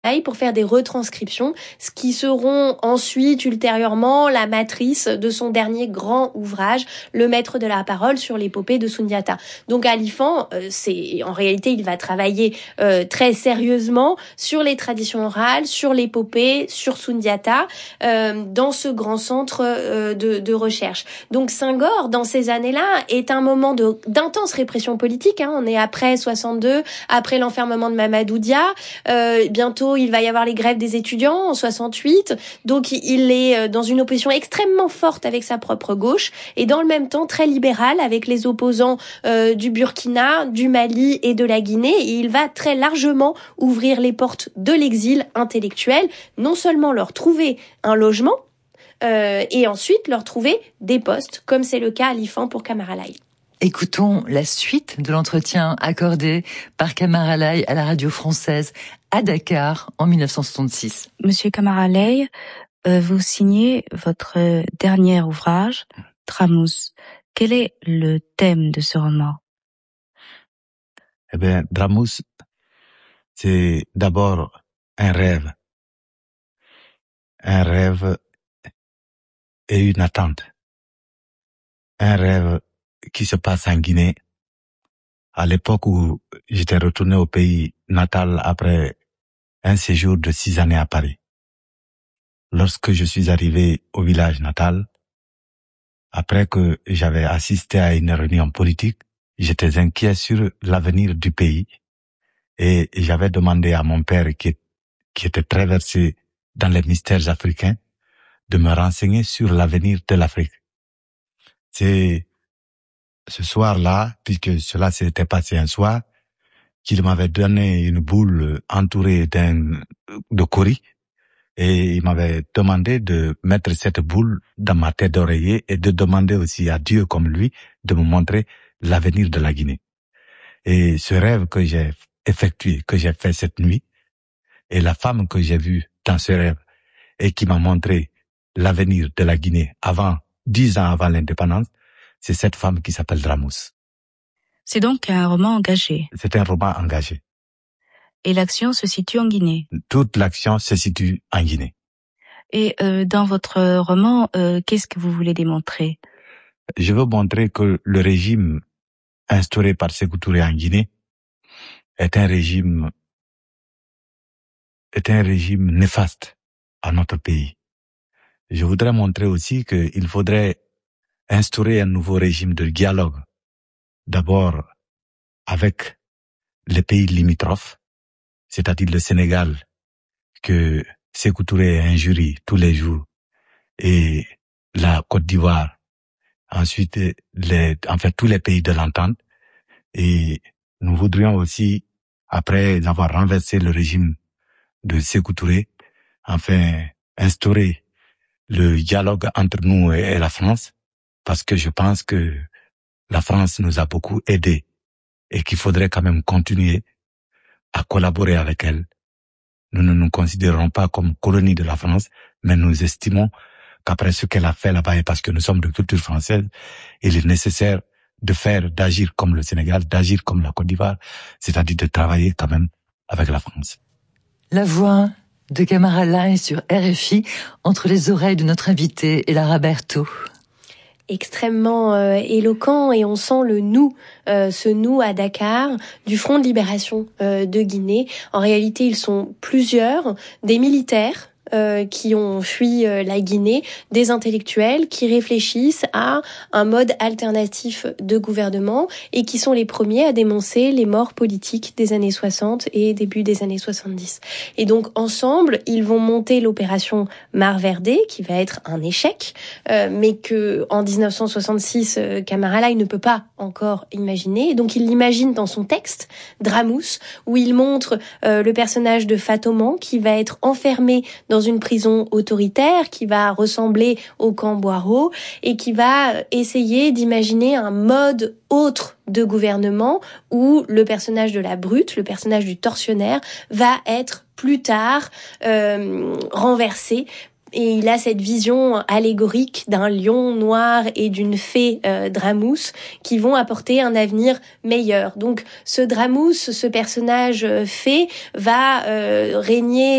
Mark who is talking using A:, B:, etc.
A: pour faire des retranscriptions, ce qui seront ensuite, ultérieurement, la matrice de son dernier grand ouvrage, Le Maître de la Parole sur l'épopée de Sundiata. Donc Alifan, en réalité, il va travailler très sérieusement sur les traditions orales, sur l'épopée, sur Sundiata, dans ce grand centre de recherche. Donc Senghor, dans ces années-là, est un moment d'intense répression politique. On est après 62, après l'enfermement de Mamadou Dia, bientôt il va y avoir les grèves des étudiants en 68, donc il est dans une opposition extrêmement forte avec sa propre gauche et dans le même temps très libéral avec les opposants du Burkina, du Mali et de la Guinée, et il va très largement ouvrir les portes de l'exil intellectuel, non seulement leur trouver un logement et ensuite leur trouver des postes, comme c'est le cas à l'IFAN pour Camara Laye.
B: Écoutons la suite de l'entretien accordé par Camara Laye à la radio française à Dakar en 1966.
C: Monsieur Camara Laye, vous signez votre dernier ouvrage, Dramous. Quel est le thème de ce roman?
D: Dramous, c'est d'abord un rêve. Un rêve et une attente. Un rêve qui se passe en Guinée, à l'époque où j'étais retourné au pays natal après un séjour de 6 années à Paris. Lorsque je suis arrivé au village natal, après que j'avais assisté à une réunion politique, j'étais inquiet sur l'avenir du pays et j'avais demandé à mon père qui était très versé dans les mystères africains de me renseigner sur l'avenir de l'Afrique. C'est ce soir-là, puisque cela s'était passé un soir, qu'il m'avait donné une boule entourée de cori et il m'avait demandé de mettre cette boule dans ma tête d'oreiller et de demander aussi à Dieu comme lui de me montrer l'avenir de la Guinée. Et ce rêve que j'ai effectué, que j'ai fait cette nuit, et la femme que j'ai vue dans ce rêve et qui m'a montré l'avenir de la Guinée 10 ans avant l'indépendance, c'est cette femme qui s'appelle Dramous.
C: C'est donc un roman engagé.
D: C'est un roman engagé.
C: Et l'action se situe en Guinée.
D: Toute l'action se situe en Guinée.
C: Et dans votre roman, qu'est-ce que vous voulez démontrer?
D: Je veux montrer que le régime instauré par Sékou Touré en Guinée est un régime néfaste à notre pays. Je voudrais montrer aussi qu'il faudrait instaurer un nouveau régime de dialogue, d'abord avec les pays limitrophes, c'est-à-dire le Sénégal, que Sékou Touré injurie tous les jours, et la Côte d'Ivoire, ensuite tous les pays de l'entente, et nous voudrions aussi, après avoir renversé le régime de Sékou Touré, instaurer le dialogue entre nous et la France, parce que je pense que la France nous a beaucoup aidés et qu'il faudrait quand même continuer à collaborer avec elle. Nous ne nous considérons pas comme colonie de la France, mais nous estimons qu'après ce qu'elle a fait là-bas, et parce que nous sommes de culture française, il est nécessaire d'agir comme le Sénégal, d'agir comme la Côte d'Ivoire, c'est-à-dire de travailler quand même avec la France.
B: La voix de Camara Laye sur RFI, entre les oreilles de notre invité, Elara Berthaud.
A: Extrêmement éloquent, et on sent le nous, ce nous à Dakar, du Front de Libération de Guinée. En réalité, ils sont plusieurs, des militaires qui ont fui la Guinée, des intellectuels qui réfléchissent à un mode alternatif de gouvernement et qui sont les premiers à dénoncer les morts politiques des années 60 et début des années 70. Et donc ensemble, ils vont monter l'opération Mar Verde, qui va être un échec, mais que en 1966, Camara Laye ne peut pas encore imaginer. Et donc il l'imagine dans son texte, Dramous, où il montre le personnage de Fatoman qui va être enfermé dans une prison autoritaire qui va ressembler au camp Boiro et qui va essayer d'imaginer un mode autre de gouvernement où le personnage de la brute, le personnage du tortionnaire, va être plus tard renversé. Et il a cette vision allégorique d'un lion noir et d'une fée Dramous qui vont apporter un avenir meilleur. Donc ce Dramous, ce personnage fée, va régner